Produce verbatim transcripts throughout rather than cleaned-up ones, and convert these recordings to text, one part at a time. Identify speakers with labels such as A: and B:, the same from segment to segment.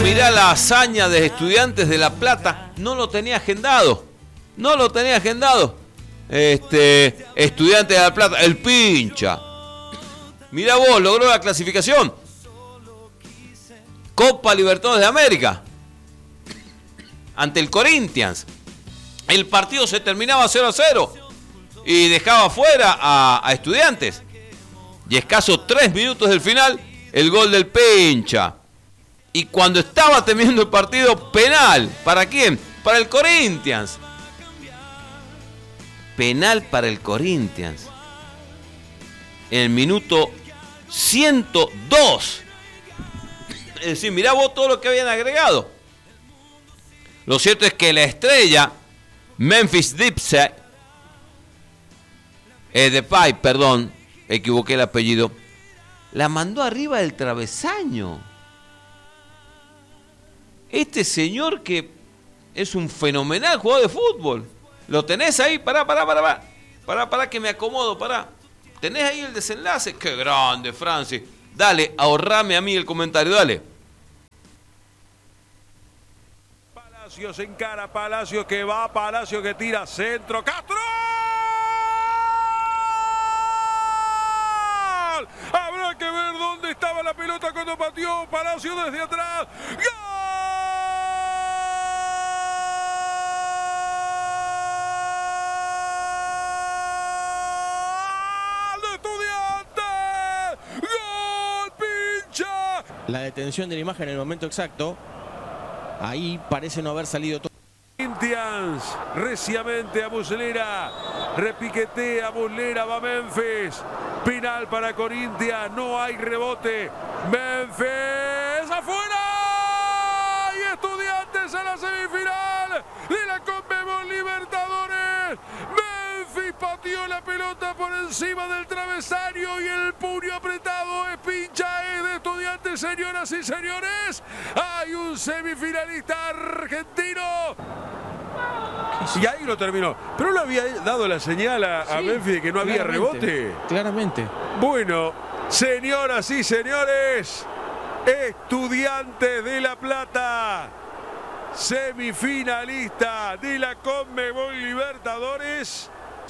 A: mirá la hazaña de Estudiantes de La Plata. No lo tenía agendado. No lo tenía agendado. Este, Estudiantes de La Plata, el pincha. Mirá vos, logró la clasificación. Copa Libertadores de América. Ante el Corinthians. El partido se terminaba cero a cero. Y dejaba fuera a, a Estudiantes. Y escaso tres minutos del final, el gol del pincha. Y cuando estaba terminando el partido, penal. ¿Para quién? Para el Corinthians. Penal para el Corinthians. En el minuto ciento dos. Es decir, mirá vos todo lo que habían agregado. Lo cierto es que la estrella, Memphis Depay, eh, Depay, perdón, equivoqué el apellido, la mandó arriba del travesaño. Este señor que es un fenomenal jugador de fútbol. ¿Lo tenés ahí? Pará, pará, pará, pará. Pará, pará que me acomodo, pará. ¿Tenés ahí el desenlace? ¡Qué grande, Francis! Dale, ahorrame a mí el comentario, dale.
B: Palacios encara, Palacios que va, Palacios que tira, centro, ¡Castro! Habrá que ver dónde estaba la pelota cuando pateó Palacios desde atrás. ¡Gol!
C: La detención de la imagen en el momento exacto. Ahí parece no haber salido todo.
B: Corinthians, reciamente a Muslera, repiquetea Muslera, va Memphis, penal para Corinthians, no hay rebote, Memphis afuera y Estudiantes a la semifinal de la Conmebol Libertadores. Memphis pateó la pelota por encima del travesaño y el puño apretado es pincha, es de Estudiantes, señoras y señores. Hay un semifinalista argentino. Y ahí lo terminó. Pero no había dado la señal a, a sí, Memphis de que no había rebote.
C: Claramente.
B: Bueno, señoras y señores, Estudiantes de La Plata, semifinalista de la Conmebol Libertadores.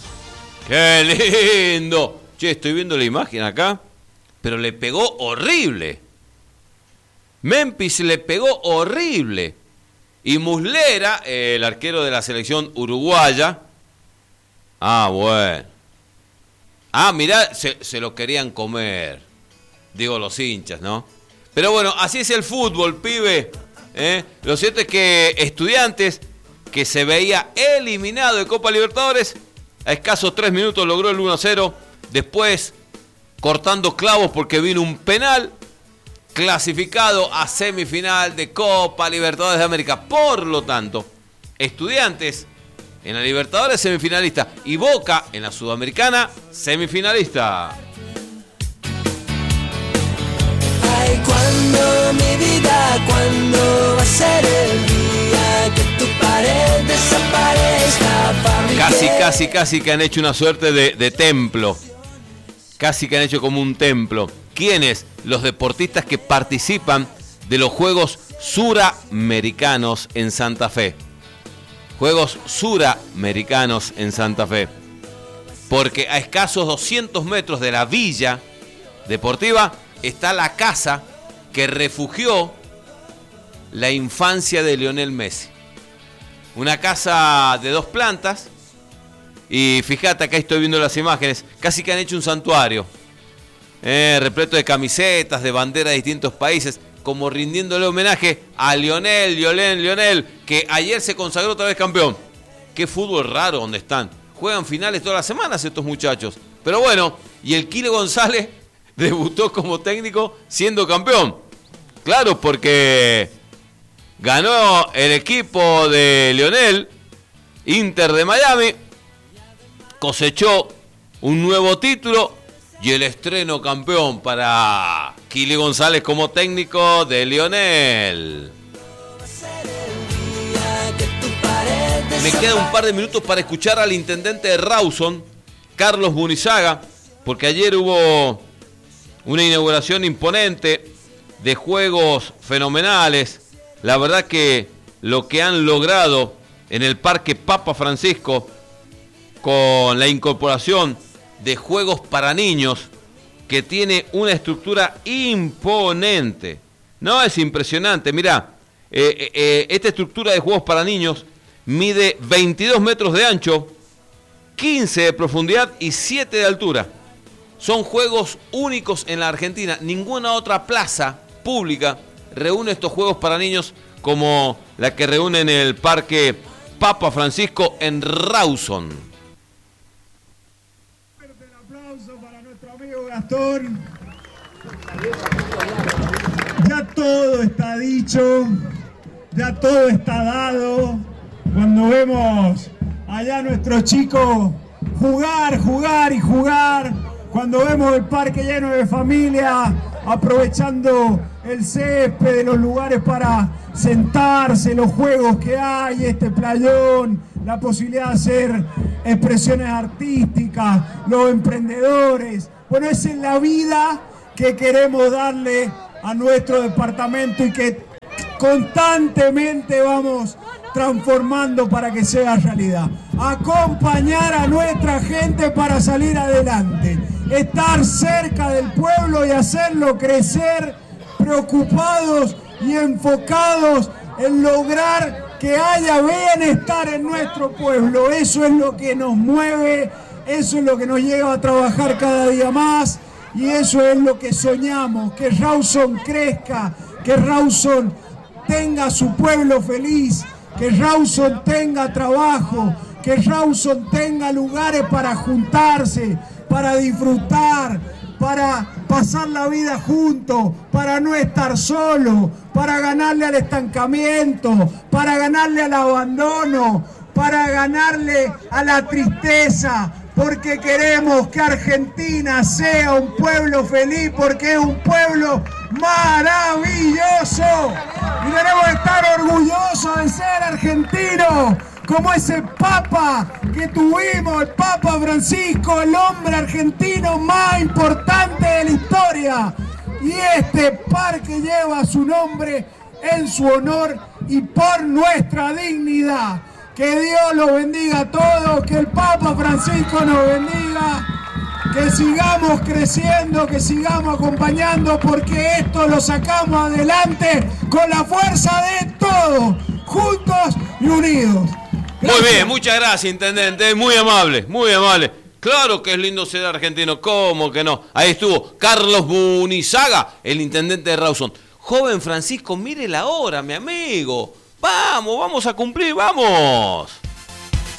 A: ¡Qué lindo! Che, estoy viendo la imagen acá, pero le pegó horrible. Memphis le pegó horrible. Y Muslera, el arquero de la selección uruguaya. Ah, bueno. Ah, mirá, se, se lo querían comer. Digo los hinchas, ¿no? Pero bueno, así es el fútbol, pibe. ¿Eh? Lo cierto es que Estudiantes, que se veía eliminado de Copa Libertadores, a escasos tres minutos logró el uno a cero. Después, cortando clavos porque vino un penal, clasificado a semifinal de Copa Libertadores de América. Por lo tanto, Estudiantes en la Libertadores semifinalista y Boca en la Sudamericana semifinalista.
D: Ay, cuando mi vida, cuando va a ser el día que tu pared desaparezca.
A: Casi, casi, casi que han hecho una suerte de, de templo. Casi que han hecho como un templo. ¿Quiénes? Los deportistas que participan de los Juegos Suramericanos en Santa Fe. Juegos Suramericanos en Santa Fe. Porque a escasos doscientos metros de la villa deportiva está la casa que refugió la infancia de Lionel Messi. Una casa de dos plantas. Y fíjate, acá estoy viendo las imágenes. Casi que han hecho un santuario. Eh, repleto de camisetas, de banderas de distintos países, como rindiéndole homenaje a Lionel, Lionel, Lionel, que ayer se consagró otra vez campeón. Qué fútbol raro donde están. Juegan finales todas las semanas estos muchachos. Pero bueno, y el Kile González debutó como técnico siendo campeón. Claro, porque ganó el equipo de Lionel, Inter de Miami, cosechó un nuevo título. Y el estreno campeón para Kile González como técnico de Lionel. Me queda un par de minutos para escuchar al intendente de Rawson, Carlos Munizaga, porque ayer hubo una inauguración imponente de juegos fenomenales la verdad que lo que han logrado en el Parque Papa Francisco con la incorporación de juegos para niños, que tiene una estructura imponente. No, es impresionante. Mirá, eh, eh, esta estructura de juegos para niños mide veintidós metros de ancho, quince de profundidad y siete de altura. Son juegos únicos en la Argentina. Ninguna otra plaza pública reúne estos juegos para niños como la que reúne en el Parque Papa Francisco en Rawson.
E: Un aplauso para nuestro amigo Gastón. Ya todo está dicho, ya todo está dado. Cuando vemos allá a nuestros chicos jugar, jugar y jugar, cuando vemos el parque lleno de familia, aprovechando el césped de los lugares para sentarse, los juegos que hay, este playón, la posibilidad de hacer expresiones artísticas, los emprendedores. Bueno, esa es la vida que queremos darle a nuestro departamento y que constantemente vamos transformando para que sea realidad. Acompañar a nuestra gente para salir adelante, estar cerca del pueblo y hacerlo crecer, preocupados y enfocados en lograr que haya bienestar en nuestro pueblo. Eso es lo que nos mueve, eso es lo que nos lleva a trabajar cada día más y eso es lo que soñamos, que Rawson crezca, que Rawson tenga su pueblo feliz, que Rawson tenga trabajo, que Rawson tenga lugares para juntarse, para disfrutar, para pasar la vida juntos, para no estar solo, para ganarle al estancamiento, para ganarle al abandono, para ganarle a la tristeza, porque queremos que Argentina sea un pueblo feliz, porque es un pueblo maravilloso y debemos estar orgullosos de ser argentinos, como ese Papa que tuvimos, el Papa Francisco, el hombre argentino más importante de la historia. Y este parque lleva su nombre en su honor y por nuestra dignidad. Que Dios los bendiga a todos, que el Papa Francisco nos bendiga, que sigamos creciendo, que sigamos acompañando, porque esto lo sacamos adelante con la fuerza de todos, juntos y unidos.
A: Gracias. Muy bien, muchas gracias, intendente, muy amable, muy amable. Claro que es lindo ser argentino, ¿cómo que no? Ahí estuvo Carlos Munizaga, el intendente de Rawson. Joven Francisco, mire la hora, mi amigo. Vamos, vamos a cumplir, vamos.